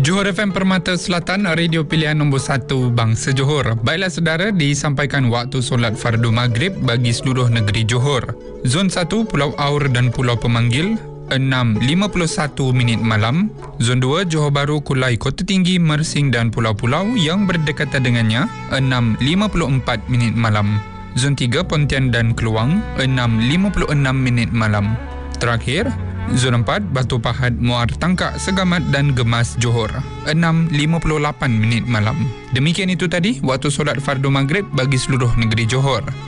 Johor FM Permata Selatan, radio pilihan nombor 1 Bangsa Johor. Baiklah saudara, disampaikan waktu solat fardu maghrib bagi seluruh negeri Johor. Zon 1 Pulau Aur dan Pulau Pemanggil 6.51 minit malam. Zon 2 Johor Bahru, Kulai, Kota Tinggi, Mersing dan pulau-pulau yang berdekatan dengannya 6.54 minit malam. Zon 3 Pontian dan Keluang 6.56 minit malam. Terakhir, Zon 4 Batu Pahat, Muar, Tangkak, Segamat dan Gemas Johor 6.58 minit malam. Demikian itu tadi waktu solat fardu maghrib bagi seluruh negeri Johor.